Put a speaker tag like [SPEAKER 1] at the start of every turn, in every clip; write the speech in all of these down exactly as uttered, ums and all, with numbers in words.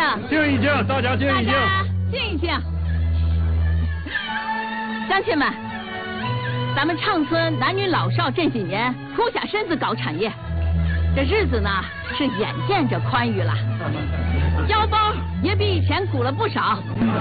[SPEAKER 1] 静一静，大家静一静，
[SPEAKER 2] 静一静。乡亲们，咱们畅村男女老少这几年扑下身子搞产业，这日子呢是眼见着宽裕了，腰包也比以前鼓了不少。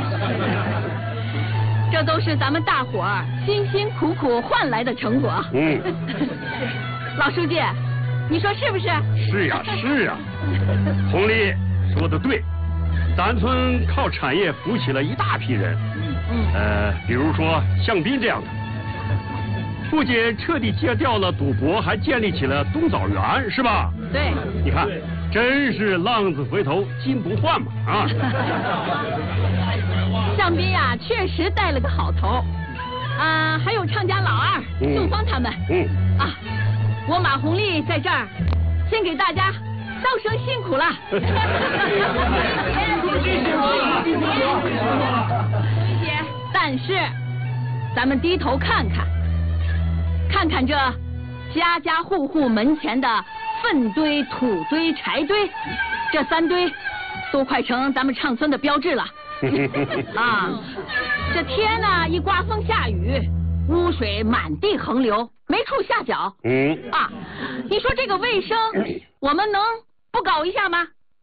[SPEAKER 2] 这都是咱们大伙儿辛辛苦苦换来的成果。
[SPEAKER 1] 嗯，
[SPEAKER 2] 老书记，你说是不是？
[SPEAKER 1] 是呀，是呀。红丽说的对，咱村靠产业扶起了一大批人。嗯，呃，比如说向斌这样的，不仅彻底戒掉了赌博，还建立起了冬枣园，是吧？
[SPEAKER 2] 对。
[SPEAKER 1] 你看，真是浪子回头金不换嘛啊！
[SPEAKER 2] 向斌呀、啊，确实带了个好头，啊，还有畅家老二、嗯、宋芳他们，嗯啊，我马红丽在这儿，先给大家道声辛苦了。谢谢。但是，咱们低头看看，看看这家家户户门前的粪堆、土堆、柴堆，这三堆都快成咱们畅村的标志了。啊，这天呢一刮风下雨，污水满地横流，没处下脚。嗯啊，你说这个卫生，我们能不搞一下吗？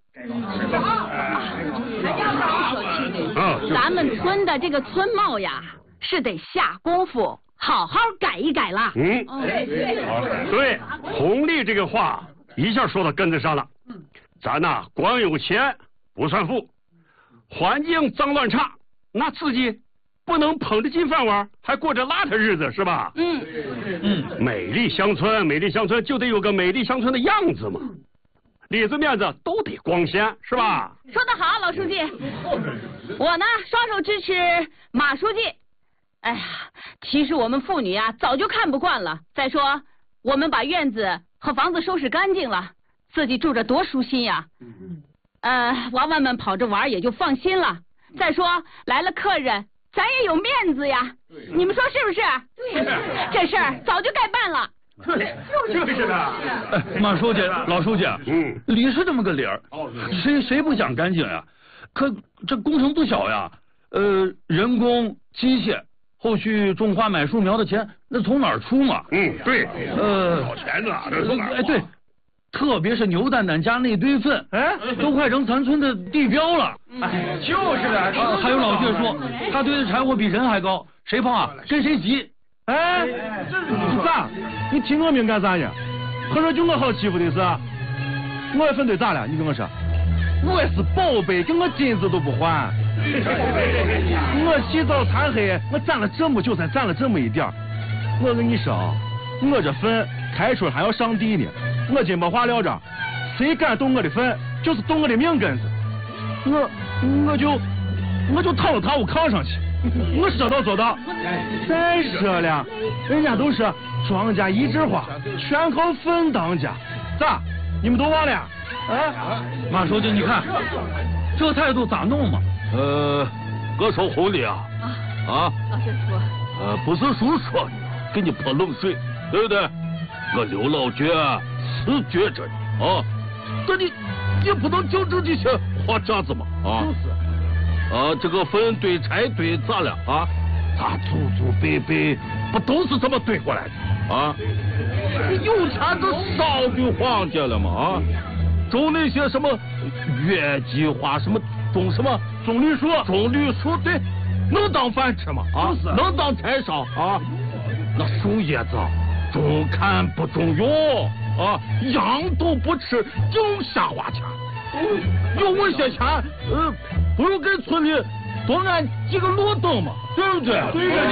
[SPEAKER 2] 咱们村的这个村貌呀，是得下功夫好好改一改了。嗯，
[SPEAKER 1] 对，红丽这个话一下说到根子上了。咱呐，光有钱不算富。环境脏乱差，那自己不能捧着金饭碗还过着邋遢日子是吧？嗯嗯，美丽乡村，美丽乡村就得有个美丽乡村的样子嘛，里子面子都得光鲜是吧？
[SPEAKER 2] 说得好，老书记，我呢双手支持马书记。哎呀，其实我们妇女啊早就看不惯了。再说我们把院子和房子收拾干净了，自己住着多舒心呀。嗯。呃，娃娃们跑着玩也就放心了。再说来了客人，咱也有面子呀。你们说是不是？对，这事儿早就该办了。
[SPEAKER 1] 对，就是的。
[SPEAKER 3] 哎，马书记、老书记，嗯，理是这么个理儿，谁谁不想干净呀？可这工程不小呀。呃，人工、机械，后续种花买树苗的钱，那从哪儿出嘛？
[SPEAKER 1] 嗯，对。
[SPEAKER 3] 呃，
[SPEAKER 1] 找钱呢，这从哪儿？
[SPEAKER 3] 哎，对。特别是牛蛋蛋加那堆粪，哎，都快成咱村的地标了。
[SPEAKER 1] 哎，就是的。
[SPEAKER 3] 啊，还有老薛说，他堆的柴火比人还高，谁碰啊跟谁急。
[SPEAKER 4] 哎，这咋？你提我名干啥呀？合着就我好欺负的是？我粪堆咋了？你跟我说，我是宝贝，跟我金子都不还。我洗澡贪黑，我攒了这么久才攒了这么一点。我跟你说啊，我这粪开春还要上地呢。我今把话撂这，谁敢动我的粪，就是动我的命根子。我我就我就躺到他屋炕上去，我说到做到。再说了，人家都说庄稼一枝花，全靠粪当家，咋？你们都忘了？啊，
[SPEAKER 3] 马书记，你看这态度咋弄嘛？
[SPEAKER 5] 呃，我说红丽啊，啊，
[SPEAKER 2] 老师说，
[SPEAKER 5] 呃，不是叔说给你泼冷水，对不对？我刘老觉是觉着的啊，这你也不能就这这些话这样子嘛啊！啊，这个粪堆柴堆咋了啊？咱祖祖辈辈不都是这么堆过来的啊？有钱都少给皇家了嘛啊？种那些什么月季花，什么种什么
[SPEAKER 4] 种绿树，
[SPEAKER 5] 种绿树，对，能当饭吃吗？啊，能当柴烧啊？那树叶子种看不种用啊，养都不吃，净瞎花钱。有那些钱，呃，不如给村里多安几个路灯嘛，对不对？对对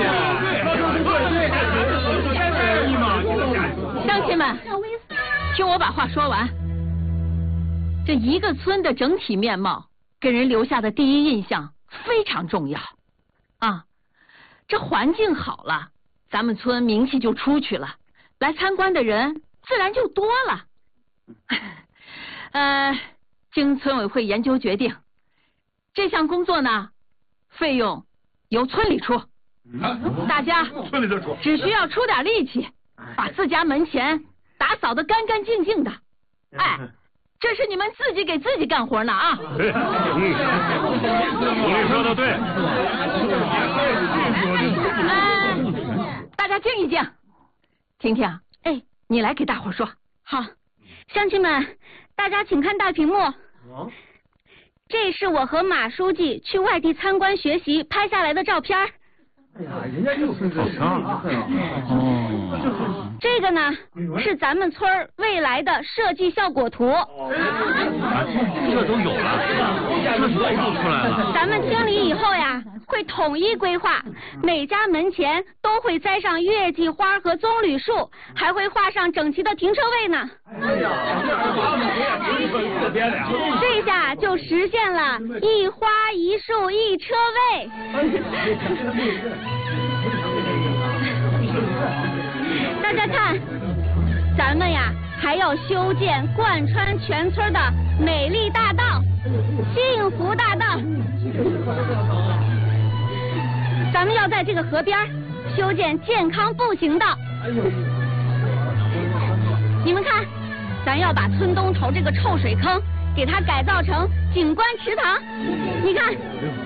[SPEAKER 2] 对。乡亲们，听我把话说完。这一个村的整体面貌，给人留下的第一印象非常重要啊。这环境好了，咱们村名气就出去了，来参观的人自然就多了。呃，经村委会研究决定，这项工作呢，费用由村里出，大家只需要出点力气，把自家门前打扫得干干净净的。哎， 这是你们自己给自己干活呢啊！
[SPEAKER 1] 对，嗯，狐狸说的对。
[SPEAKER 2] 嗯，大家静一静，婷婷，
[SPEAKER 6] 哎，
[SPEAKER 2] 你来给大伙说。
[SPEAKER 6] 好，乡亲们，大家请看大屏幕。这是我和马书记去外地参观学习拍下来的照片。
[SPEAKER 4] 哎呀，人家就是照片。
[SPEAKER 6] 哦。这个呢是咱们村未来的设计效果图。
[SPEAKER 3] 这都有了，这都做出来了。
[SPEAKER 6] 咱们清理以后呀，会统一规划，每家门前都会栽上月季花和棕榈树，还会画上整齐的停车位呢。这下就实现了一花一树一车位。大家看，咱们呀还要修建贯穿全村的美丽大道——幸福大道。咱们要在这个河边修建健康步行道。你们看，咱要把村东头这个臭水坑给它改造成景观池塘。你看，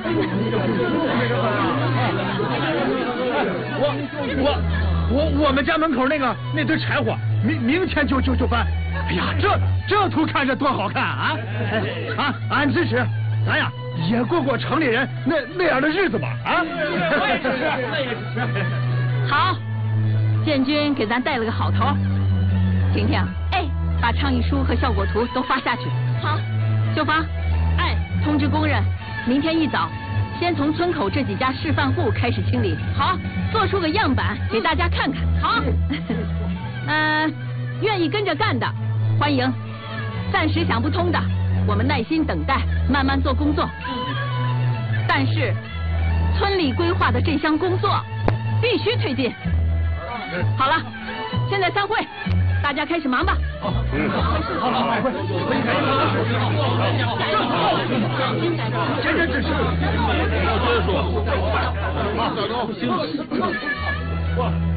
[SPEAKER 4] 我我。我我们家门口那个那堆柴火，明明天就就就搬。哎呀，这这图看着多好看啊！啊，俺支持，咱呀也过过城里人那那样的日子吧啊！我也支持，我也支
[SPEAKER 2] 持。好，建军给咱带了个好头。婷婷，
[SPEAKER 6] 哎，
[SPEAKER 2] 把倡议书和效果图都发下去。
[SPEAKER 6] 好，
[SPEAKER 2] 秀芳，哎，通知工人，明天一早。先从村口这几家示范户开始清理，好，做出个样板给大家看看。好，呃，愿意跟着干的，欢迎；暂时想不通的，我们耐心等待，慢慢做工作。但是，村里规划的这项工作必须推进。好了，现在散会，大家开始忙吧。好，嗯，好，好，好，可以开始了。
[SPEAKER 4] 真真支持。
[SPEAKER 5] 我接着说。
[SPEAKER 4] 好，行。